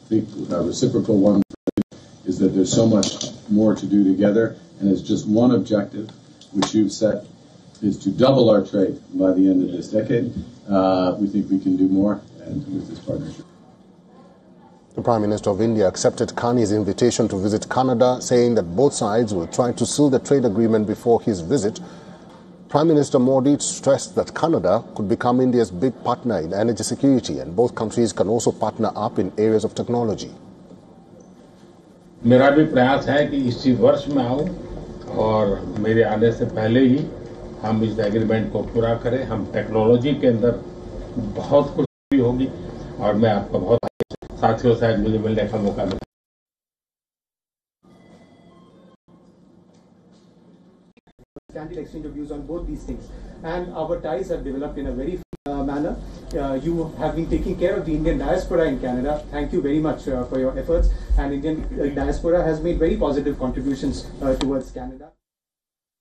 think a reciprocal one is that there's so much more to do together, and it's just one objective, which you've set, is to double our trade by the end of this decade. We think we can do more and with this partnership. The Prime Minister of India accepted Carney's invitation to visit Canada, saying that both sides will try to seal the trade agreement before his visit. Prime Minister Modi stressed that Canada could become India's big partner in energy security, and both countries can also partner up in areas of technology. मेरा भी प्रयास है कि इसी वर्ष में आऊं और मेरे आने से पहले ही हम इस एग्रीमेंट को पूरा करें. हम टेक्नोलॉजी के अंदर बहुत कुछ भी होगी और मैं आपका बहुत साथियों से आज मुझे मिलने का मौका मिला. Candid exchange of views on both these things, and our ties have developed in a very manner. You have been taking care of the Indian diaspora in Canada. Thank you very much for your efforts, and Indian diaspora has made very positive contributions towards Canada.